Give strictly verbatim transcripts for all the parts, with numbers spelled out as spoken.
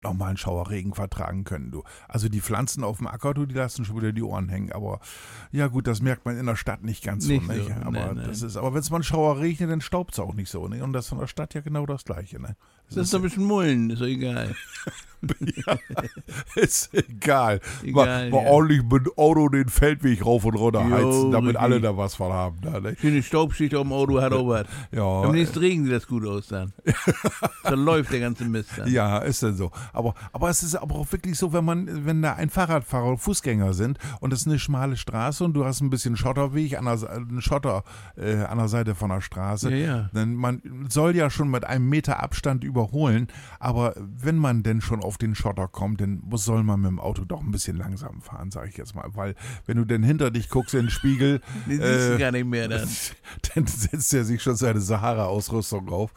nochmal einen Schauerregen vertragen können, du. Also die Pflanzen auf dem Acker, du, die lassen schon wieder die Ohren hängen, aber ja gut, das merkt man in der Stadt nicht ganz Nicht so, nicht? so, Aber nein, nein. das ist, aber wenn es mal einen Schauer regnet, dann staubt es auch nicht so, ne? Und das ist in der Stadt ja genau das Gleiche, ne? Das ist doch ein bisschen Mullen, ist doch egal. Ja, ist egal. Egal, mal, mal ja. ordentlich mit dem Auto den Feldweg rauf und runter Jo, heizen, damit richtig. alle da was von haben. Da, ne? Schöne Staubschicht auf dem Auto hat auch was. Ja, Am nächsten Regen sieht das gut aus dann. Dann läuft der ganze Mist dann. ja, ist dann so. Aber, aber es ist aber auch wirklich so, wenn man, wenn da ein Fahrradfahrer und Fußgänger sind und es ist eine schmale Straße und du hast ein bisschen Schotterweg, an der, einen Schotter äh, an der Seite von der Straße, Ja, ja. dann man soll ja schon mit einem Meter Abstand überholen, aber wenn man denn schon auf den Schotter kommt, dann muss, soll man mit dem Auto doch ein bisschen langsam fahren, sage ich jetzt mal, weil wenn du denn hinter dich guckst in den Spiegel, Die siehst du gar nicht mehr dann. dann setzt er sich schon seine Sahara-Ausrüstung auf.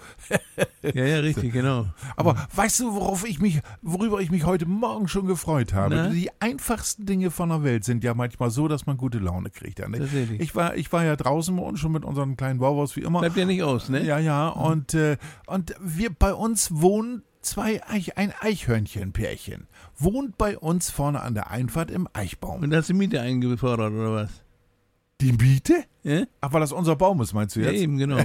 Ja, ja, richtig, genau. Aber weißt du, worauf ich mich, worüber ich mich heute Morgen schon gefreut habe? Na? Die einfachsten Dinge von der Welt sind ja manchmal so, dass man gute Laune kriegt. Ja, ne? Tatsächlich. Ich war, ich war ja draußen und schon mit unseren kleinen Wauwaus wie immer. Bleibt ja nicht aus, ne? Ja, ja. Und, äh, und wir bei uns wohnen zwei Eich, ein Eichhörnchenpärchen. Wohnt bei uns vorne an der Einfahrt im Eichbaum. Und da hast du Miete eingefordert, oder was? Die Miete? Ja? Ach, weil das unser Baum ist, meinst du Ja, jetzt? eben, genau.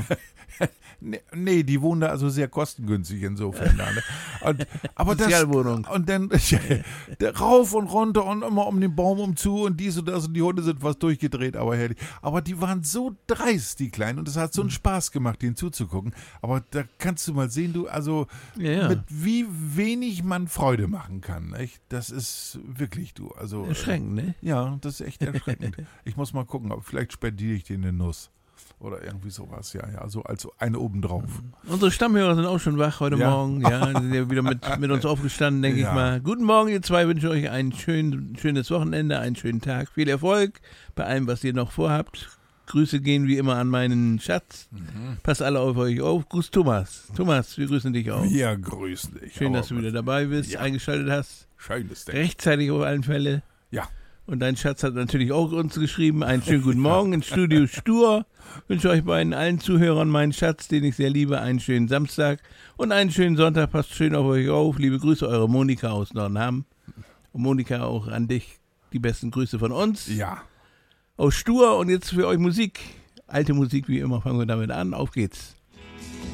Nee, nee, die wohnen da also sehr kostengünstig insofern. Da, ne? und, aber das, Sozialwohnung. und dann ja, rauf und runter und immer um den Baum umzu und dies und das und die Hunde sind fast durchgedreht, aber herrlich. Aber die waren so dreist, die Kleinen, und es hat so einen Spaß gemacht, denen zuzugucken. Aber da kannst du mal sehen, du, also Ja, ja. mit wie wenig man Freude machen kann. Echt? Das ist wirklich, du. Also, Erschreckend, ne? ja, das ist echt erschreckend. Ich muss mal gucken, aber vielleicht spendiere ich denen eine Nuss. Oder irgendwie sowas, ja, ja, so als eine obendrauf. Unsere Stammhörer sind auch schon wach heute Ja. Morgen. Ja, die sind ja wieder mit, mit uns aufgestanden, denke Ja. ich mal. Guten Morgen, ihr zwei. Wünsche euch ein schön, schönes Wochenende, einen schönen Tag. Viel Erfolg bei allem, was ihr noch vorhabt. Grüße gehen wie immer an meinen Schatz. Mhm. Passt alle auf euch auf. Gruß Thomas. Thomas, wir grüßen dich auch. Wir grüßen dich. Schön, aber dass du wieder dabei bist, Ja. eingeschaltet hast. Schönes Ding. Rechtzeitig auf allen Fälle. Ja. Und dein Schatz hat natürlich auch uns geschrieben. Einen schönen guten Morgen ins Studio Stur. Wünsche euch beiden allen Zuhörern, meinen Schatz, den ich sehr liebe, einen schönen Samstag und einen schönen Sonntag. Passt schön auf euch auf. Liebe Grüße, eure Monika aus Nordenham. Und Monika, auch an dich die besten Grüße von uns. Ja. Aus Stur und jetzt für euch Musik. Alte Musik wie immer, fangen wir damit an. Auf geht's.